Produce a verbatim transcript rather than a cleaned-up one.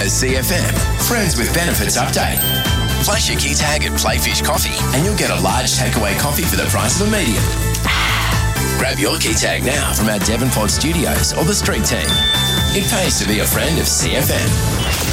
A C F M Friends with Benefits update. Flash your key tag at Playfish Coffee and you'll get a large takeaway coffee for the price of a medium. Grab your key tag now from our Devonport studios or the street team. It pays to be a friend of C F M.